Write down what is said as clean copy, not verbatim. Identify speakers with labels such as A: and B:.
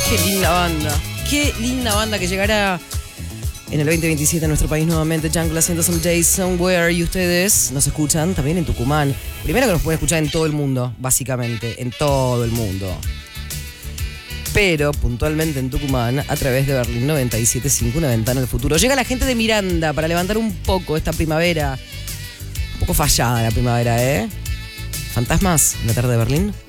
A: Qué linda banda. Qué linda banda que llegará en el 2027 a nuestro país nuevamente. Jungle haciendo Some Days Somewhere. Y ustedes nos escuchan también en Tucumán. Primero que nos pueden escuchar en todo el mundo, básicamente. En todo el mundo. Pero puntualmente en Tucumán a través de Berlín 97.5, una ventana al futuro. Llega la gente de Miranda para levantar un poco esta primavera. Un poco fallada la primavera, ¿eh? ¿Fantasmas en la tarde de Berlín?